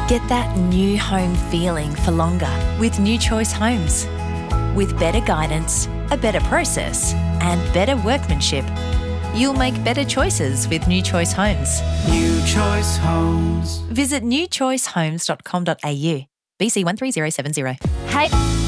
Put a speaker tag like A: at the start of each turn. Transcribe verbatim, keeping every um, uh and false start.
A: Get that new home feeling for longer with New Choice Homes. With better guidance, a better process, and better workmanship, you'll make better choices with New Choice Homes.
B: New Choice Homes.
A: Visit new choice homes dot com dot a u. B C one three zero seven zero.
C: Hey.